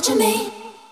watching me.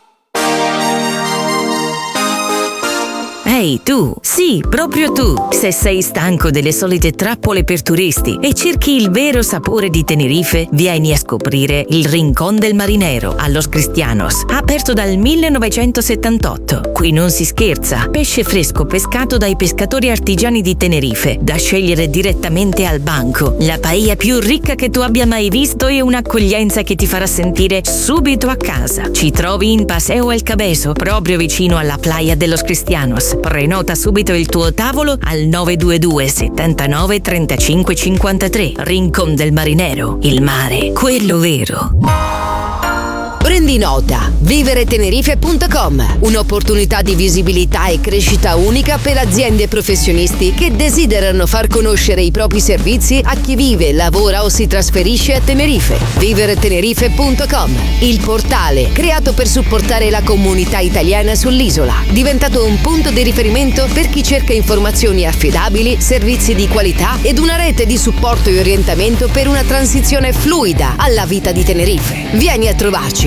Ehi tu, sì, proprio tu. Se sei stanco delle solite trappole per turisti e cerchi il vero sapore di Tenerife, vieni a scoprire il Rincón del Marinero a Los Cristianos, aperto dal 1978. Qui non si scherza, pesce fresco pescato dai pescatori artigiani di Tenerife, da scegliere direttamente al banco, la paella più ricca che tu abbia mai visto e un'accoglienza che ti farà sentire subito a casa. Ci trovi in Paseo El Cabezo, proprio vicino alla playa de Los Cristianos. Prenota subito il tuo tavolo al 922 79 35 53. Rincón del Marinero, il mare, quello vero. Prendi nota, viveretenerife.com, un'opportunità di visibilità e crescita unica per aziende e professionisti che desiderano far conoscere i propri servizi a chi vive, lavora o si trasferisce a Tenerife. Viveretenerife.com, il portale creato per supportare la comunità italiana sull'isola, diventato un punto di riferimento per chi cerca informazioni affidabili, servizi di qualità ed una rete di supporto e orientamento per una transizione fluida alla vita di Tenerife. Vieni a trovarci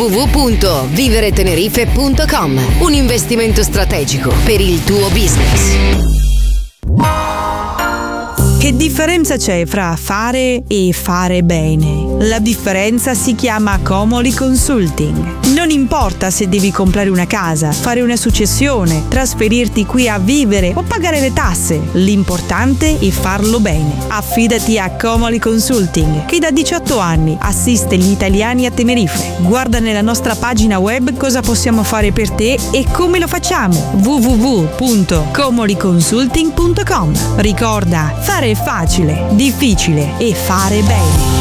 www.viveretenerife.com, un investimento strategico per il tuo business. Che differenza c'è fra fare e fare bene? La differenza si chiama Comoli Consulting. Non importa se devi comprare una casa, fare una successione, trasferirti qui a vivere o pagare le tasse, l'importante è farlo bene. Affidati a Comoli Consulting, che da 18 anni assiste gli italiani a Tenerife. Guarda nella nostra pagina web cosa possiamo fare per te e come lo facciamo. www.comoliconsulting.com. Ricorda, fare è facile, difficile è fare bene.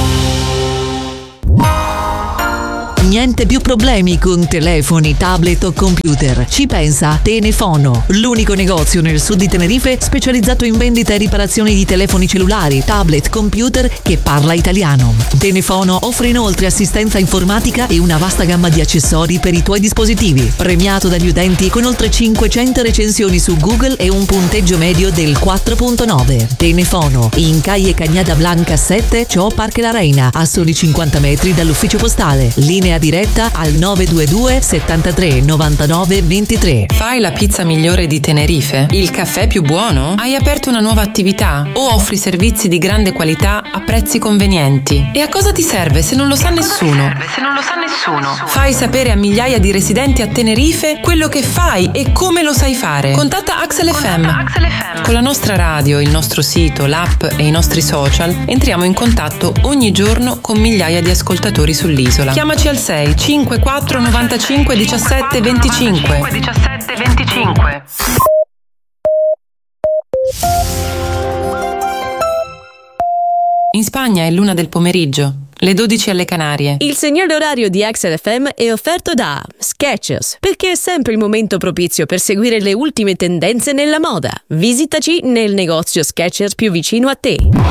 Niente più problemi con telefoni, tablet o computer. Ci pensa Tenefono, l'unico negozio nel sud di Tenerife specializzato in vendita e riparazione di telefoni cellulari, tablet, computer che parla italiano. Tenefono offre inoltre assistenza informatica e una vasta gamma di accessori per i tuoi dispositivi. Premiato dagli utenti con oltre 500 recensioni su Google e un punteggio medio del 4.9. Tenefono, in Calle Cañada Blanca 7, Cho Parque La Reina, a soli 50 metri dall'ufficio postale. Linea diretta al 922 73 99 23. Fai la pizza migliore di Tenerife? Il caffè più buono? Hai aperto una nuova attività? O offri servizi di grande qualità a prezzi convenienti? E a cosa ti serve se non lo sa nessuno? Fai sapere a migliaia di residenti a Tenerife quello che fai e come lo sai fare. Contatta Axel FM. Con la nostra radio, il nostro sito, l'app e i nostri social entriamo in contatto ogni giorno con migliaia di ascoltatori sull'isola. Chiamaci al 6 54 95 17 25. In Spagna è l'1 del pomeriggio, le 12 alle Canarie. Il segnale orario di Axel FM è offerto da Skechers, perché è sempre il momento propizio per seguire le ultime tendenze nella moda. Visitaci nel negozio Skechers più vicino a te.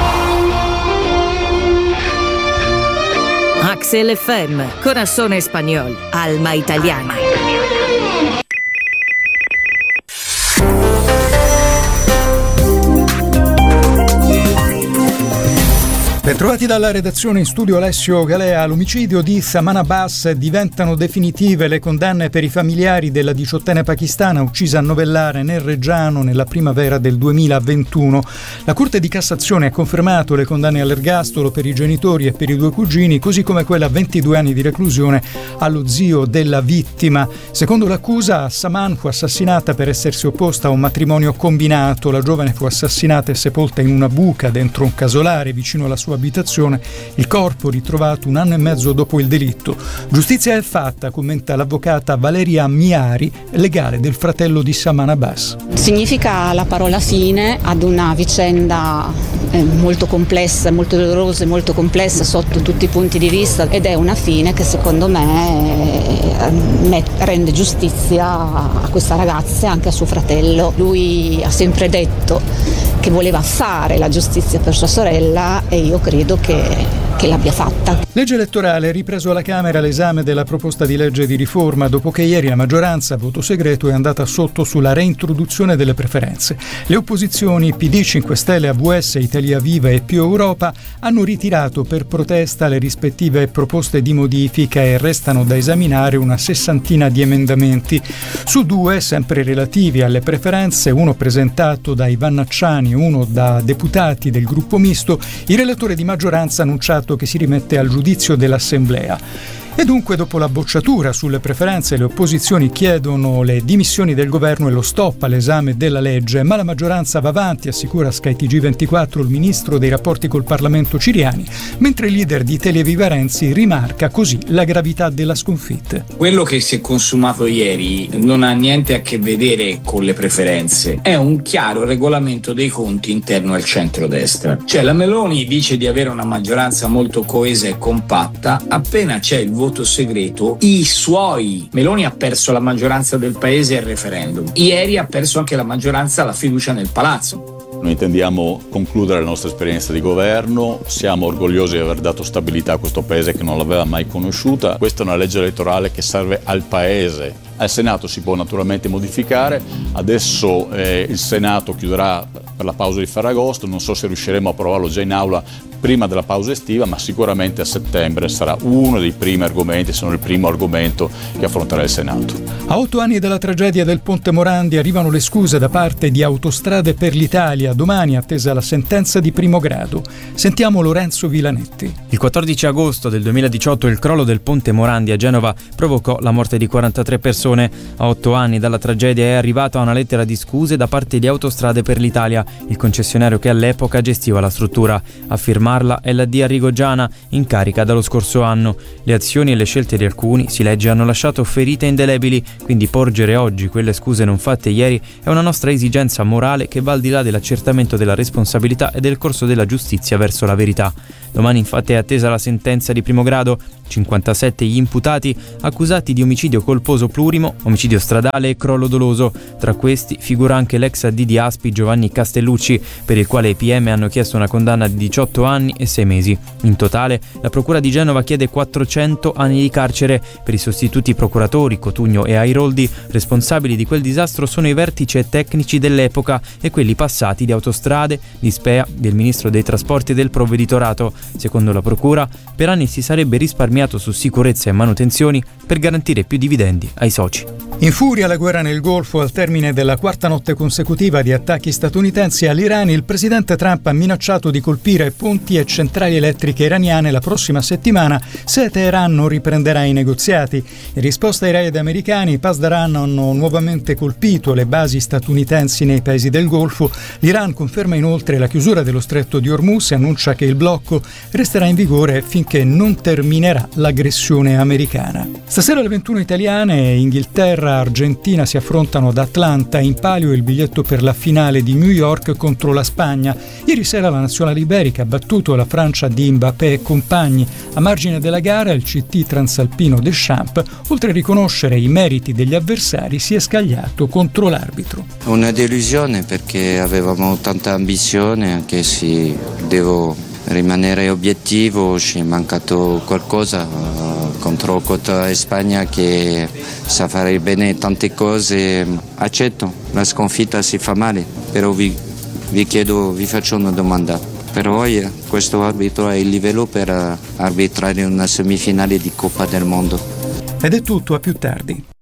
Axel FM, Corazón Español, Alma Italiana. Bentrovati dalla redazione, in studio Alessio Galea. L'omicidio di Saman Abbas, diventano definitive le condanne per i familiari della 18enne pakistana uccisa a Novellara nel Reggiano nella primavera del 2021. La Corte di Cassazione ha confermato le condanne all'ergastolo per i genitori e per i due cugini, così come quella a 22 anni di reclusione allo zio della vittima. Secondo l'accusa, Saman fu assassinata per essersi opposta a un matrimonio combinato. La giovane fu assassinata e sepolta in una buca dentro un casolare vicino alla sua abitazione, il corpo ritrovato 1 anno e mezzo dopo il delitto. Giustizia è fatta, commenta l'avvocata Valeria Miari, legale del fratello di Saman Abbas. Significa la parola fine ad una vicenda molto complessa, molto dolorosa e molto complessa sotto tutti i punti di vista, ed è una fine che secondo me rende giustizia a questa ragazza e anche a suo fratello. Lui ha sempre detto che voleva fare la giustizia per sua sorella e io credo che che l'abbia fatta. Legge elettorale, ripreso alla Camera l'esame della proposta di legge di riforma dopo che ieri la maggioranza a voto segreto è andata sotto sulla reintroduzione delle preferenze. Le opposizioni PD, 5 Stelle, AVS, Italia Viva e Più Europa hanno ritirato per protesta le rispettive proposte di modifica e restano da esaminare una 60 di emendamenti. Su 2, sempre relativi alle preferenze, uno presentato da Ivan Nacciani e uno da deputati del gruppo misto, il relatore di maggioranza ha annunciato che si rimette al giudizio dell'Assemblea. E dunque, dopo la bocciatura sulle preferenze, le opposizioni chiedono le dimissioni del governo e lo stop all'esame della legge, ma la maggioranza va avanti, assicura Sky TG24 il ministro dei rapporti col Parlamento Ciriani, mentre il leader di Televiva Renzi rimarca così la gravità della sconfitta. Quello che si è consumato ieri non ha niente a che vedere con le preferenze, è un chiaro regolamento dei conti interno al centrodestra. Cioè la Meloni dice di avere una maggioranza molto coesa e compatta, appena c'è il voto segreto, Meloni ha perso la maggioranza del paese al referendum. Ieri ha perso anche la maggioranza, la fiducia nel palazzo. Noi intendiamo concludere la nostra esperienza di governo, siamo orgogliosi di aver dato stabilità a questo paese che non l'aveva mai conosciuta. Questa è una legge elettorale che serve al paese. Al Senato si può naturalmente modificare, adesso il Senato chiuderà per la pausa di Ferragosto, non so se riusciremo a approvarlo già in aula prima della pausa estiva, ma sicuramente a settembre sarà uno dei primi argomenti, se non il primo argomento che affronterà il Senato. A 8 anni dalla tragedia del Ponte Morandi arrivano le scuse da parte di Autostrade per l'Italia. Domani è attesa la sentenza di primo grado. Sentiamo Lorenzo Vilanetti. Il 14 agosto del 2018 il crollo del Ponte Morandi a Genova provocò la morte di 43 persone. A 8 anni dalla tragedia è arrivata una lettera di scuse da parte di Autostrade per l'Italia, il concessionario che all'epoca gestiva la struttura. A firmarla è la DIA Rigogiana, in carica dallo scorso anno. Le azioni e le scelte di alcuni, si legge, hanno lasciato ferite indelebili, quindi porgere oggi quelle scuse non fatte ieri è una nostra esigenza morale che va al di là dell'accertamento della responsabilità e del corso della giustizia verso la verità. Domani infatti è attesa la sentenza di primo grado. 57 gli imputati accusati di omicidio colposo plurimo, omicidio stradale e crollo doloso. Tra questi figura anche l'ex AD di Aspi Giovanni Castellucci, per il quale i PM hanno chiesto una condanna di 18 anni e 6 mesi. In totale la Procura di Genova chiede 400 anni di carcere. Per i sostituti procuratori Cotugno e Airoldi, responsabili di quel disastro sono i vertici e tecnici dell'epoca e quelli passati di Autostrade, di Spea, del Ministro dei Trasporti e del Provveditorato. Secondo la Procura, per anni si sarebbe risparmiato su sicurezza e manutenzioni per garantire più dividendi ai soci. In furia la guerra nel Golfo al termine della quarta notte consecutiva di attacchi statunitensi all'Iran, il presidente Trump ha minacciato di colpire ponti e centrali elettriche iraniane la prossima settimana se Teheran non riprenderà i negoziati. In risposta ai raid americani, i Pasdaran hanno nuovamente colpito le basi statunitensi nei paesi del Golfo. L'Iran conferma inoltre la chiusura dello stretto di Hormuz e annuncia che il blocco resterà in vigore finché non terminerà l'aggressione americana. Stasera alle 21 italiane, Inghilterra e Argentina si affrontano ad Atlanta, in palio il biglietto per la finale di New York contro la Spagna. Ieri sera la nazionale iberica ha battuto la Francia di Mbappé e compagni. A margine della gara il CT transalpino Deschamps, oltre a riconoscere i meriti degli avversari, si è scagliato contro l'arbitro. Una delusione perché avevamo tanta ambizione, anche se devo rimanere obiettivo, ci è mancato qualcosa contro Cota e Spagna che sa fare bene tante cose. Accetto, la sconfitta si fa male, però vi faccio una domanda. Per voi questo arbitro ha il livello per arbitrare una semifinale di Coppa del Mondo? Ed è tutto, a più tardi.